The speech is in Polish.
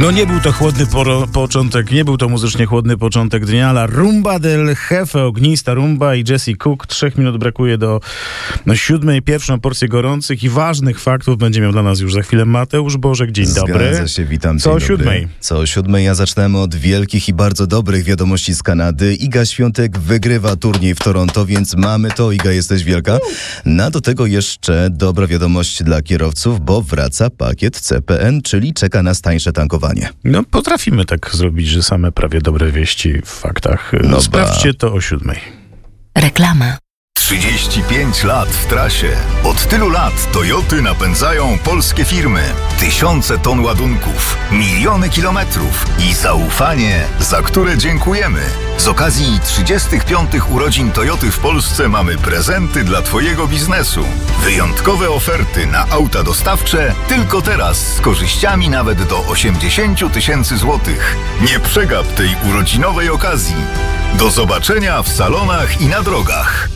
No nie był to chłodny początek, nie był to muzycznie chłodny początek dnia, ale Rumba del Jefe, ognista rumba i Jesse Cook. 3 minut brakuje do 7. Pierwszą porcję gorących i ważnych faktów będzie miał dla nas już za chwilę Mateusz Bożek. Dzień dobry. Zgadza się, witam. Co o dzień dobry. 7? Co o 7 ja zaczynamy od wielkich i bardzo dobrych wiadomości z Kanady. Iga Świątek wygrywa turniej w Toronto, więc mamy to. Iga, jesteś wielka. Do tego jeszcze dobra wiadomość dla kierowców, bo wraca pakiet CPN, czyli czeka nas tańsze tankowanie. No potrafimy tak zrobić, że same prawie dobre wieści w faktach. Sprawdźcie to o 7. Reklama. 35 lat w trasie. Od tylu lat Toyoty napędzają polskie firmy. Tysiące ton ładunków, miliony kilometrów i zaufanie, za które dziękujemy. Z okazji 35 urodzin Toyoty w Polsce mamy prezenty dla Twojego biznesu. Wyjątkowe oferty na auta dostawcze tylko teraz z korzyściami nawet do 80 000 złotych. Nie przegap tej urodzinowej okazji. Do zobaczenia w salonach i na drogach.